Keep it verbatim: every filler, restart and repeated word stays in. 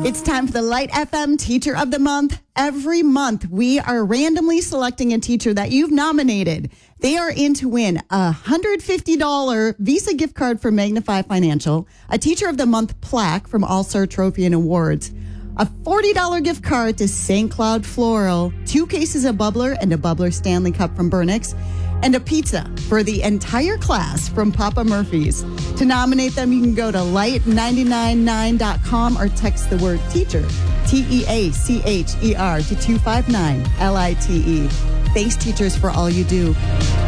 It's time for the Light F M Teacher of the Month. Every month, we are randomly selecting a teacher that you've nominated. They are in to win a one hundred fifty dollars Visa gift card from Magnify Financial, a Teacher of the Month plaque from All-Star Trophy and Awards, a forty dollars gift card to Saint Cloud Floral, two cases of Bubbler and a Bubbler Stanley Cup from Burnix, and a pizza for the entire class from Papa Murphy's. To nominate them, you can go to light nine nine nine dot com or text the word teacher, T E A C H E R, to two five nine L I T E. Thanks, teachers, for all you do.